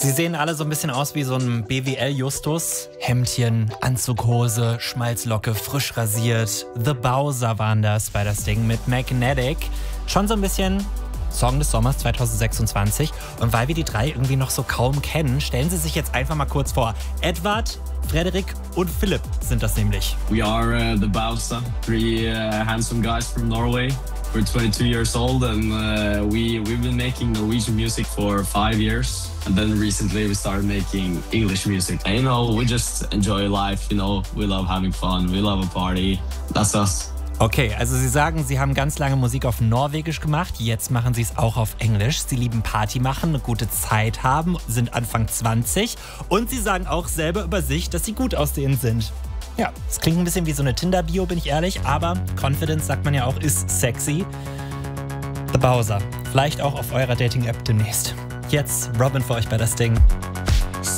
Sie sehen alle so ein bisschen aus wie so ein BWL-Justus. Hemdchen, Anzughose, Schmalzlocke, frisch rasiert. The Bowser waren das bei das Ding mit Magnetic. Schon so ein bisschen Song des Sommers 2026. Und weil wir die drei irgendwie noch so kaum kennen, stellen Sie sich jetzt einfach mal kurz vor. Edward, Frederik und Philipp sind das nämlich. We are the Bowser, three handsome guys from Norway. We're 22 years old and we've been making Norwegian music for 5 years. And then recently we started making English music. And, you know, we just enjoy life, you know, we love having fun, we love a party. That's us. Okay, also Sie sagen, Sie haben ganz lange Musik auf Norwegisch gemacht, jetzt machen Sie es auch auf Englisch. Sie lieben Party machen, eine gute Zeit haben, sind Anfang 20 und Sie sagen auch selber über sich, dass Sie gut aussehend sind. Ja, es klingt ein bisschen wie so eine Tinder-Bio, bin ich ehrlich, aber Confidence, sagt man ja auch, ist sexy. The Bowser, vielleicht auch auf eurer Dating-App demnächst. Jetzt Robin für euch bei das Ding.